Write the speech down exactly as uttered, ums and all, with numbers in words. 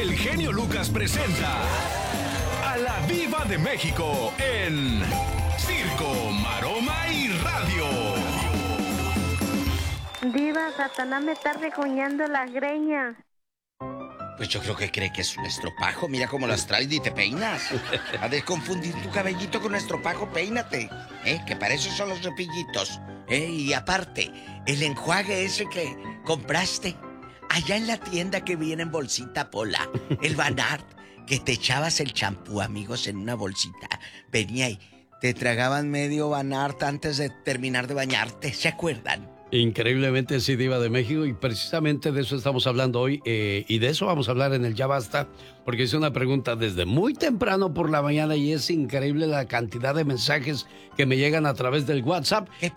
el genio Lucas presenta a la Diva de México en Circo, Maroma y Radio. Diva, Satanás me está rejoñando las greñas. Pues yo creo que cree que es un estropajo. Mira cómo las traes y te peinas. A de confundir tu cabellito con un estropajo, peínate. ¿Eh? Que para eso son los cepillitos. ¿Eh? Y aparte, el enjuague ese que compraste allá en la tienda que viene en bolsita, Pola. El Vanart, que te echabas el champú, amigos, en una bolsita. Venía y te tragaban medio Vanart antes de terminar de bañarte. ¿Se acuerdan? Increíblemente sí, Diva de México, y precisamente de eso estamos hablando hoy, eh, y de eso vamos a hablar en el Ya Basta, porque hice una pregunta desde muy temprano por la mañana y es increíble la cantidad de mensajes que me llegan a través del WhatsApp